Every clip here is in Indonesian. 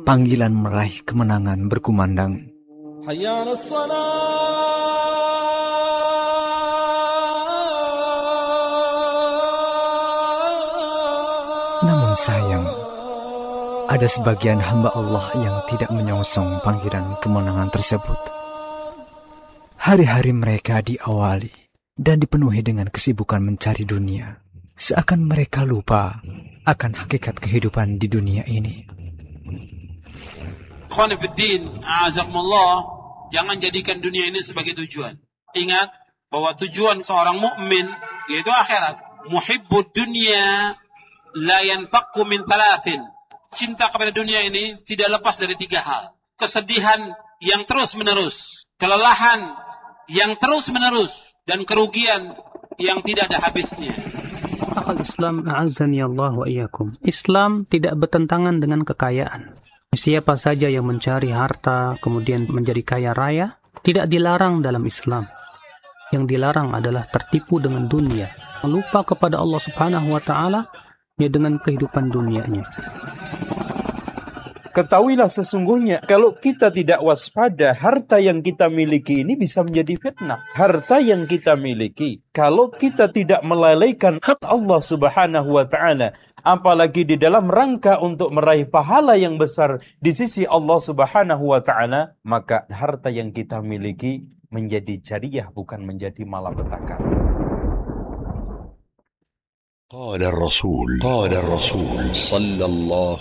panggilan meraih kemenangan berkumandang. Hayya 'alas shalah. Namun sayang, ada sebagian hamba Allah yang tidak menyongsong panggilan kemenangan tersebut. Hari-hari mereka diawali dan dipenuhi dengan kesibukan mencari dunia, seakan mereka lupa akan hakikat kehidupan di dunia ini. Ikhwani fiddin, a'azakumullah, jangan jadikan dunia ini sebagai tujuan. Ingat bahwa tujuan seorang mukmin yaitu akhirat. Muhibbud dunya la yanfaqu min thalathin. Cinta kepada dunia ini tidak lepas dari 3 hal. Kesedihan yang terus-menerus, kelelahan yang terus-menerus, dan kerugian yang tidak ada habisnya. Akhal Islam, a'azzani Allah wa iyyakum. Islam tidak bertentangan dengan kekayaan. Siapa saja yang mencari harta kemudian menjadi kaya raya tidak dilarang dalam Islam. Yang dilarang adalah tertipu dengan dunia, lupa kepada Allah Subhanahu wa taala ya dengan kehidupan dunianya. Ketahuilah sesungguhnya kalau kita tidak waspada, harta yang kita miliki ini bisa menjadi fitnah. Harta yang kita miliki, kalau kita tidak melalaikan hak Allah Subhanahu wa taala, apalagi di dalam rangka untuk meraih pahala yang besar di sisi Allah Subhanahu wa taala, maka harta yang kita miliki menjadi jariyah, bukan menjadi malapetaka. قال الرسول صلى الله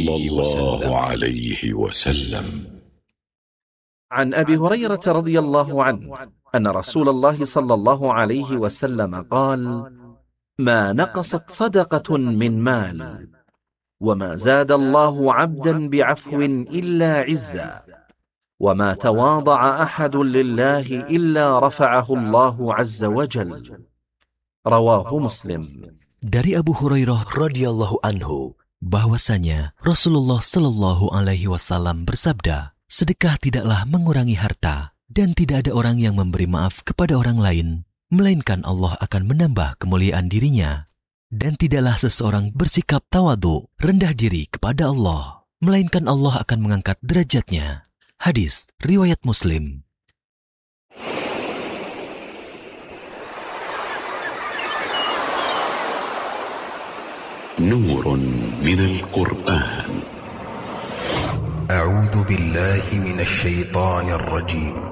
عليه وسلم عن أبي هريرة رضي الله عنه أن رسول الله صلى الله عليه وسلم قال: ما نقصت صدقة من مال وما زاد الله عبدا بعفو إلا عزا وما تواضع أحد لله إلا رفعه الله عز وجل. رواه مسلم. Dari Abu Hurairah radhiyallahu anhu bahwasanya Rasulullah shallallahu alaihi wasallam bersabda, sedekah tidaklah mengurangi harta dan tidak ada orang yang memberi maaf kepada orang lain melainkan Allah akan menambah kemuliaan dirinya, dan tidaklah seseorang bersikap tawadhu, rendah diri kepada Allah melainkan Allah akan mengangkat derajatnya. Hadis riwayat Muslim. نور من القرآن. أعوذ بالله من الشيطان الرجيم.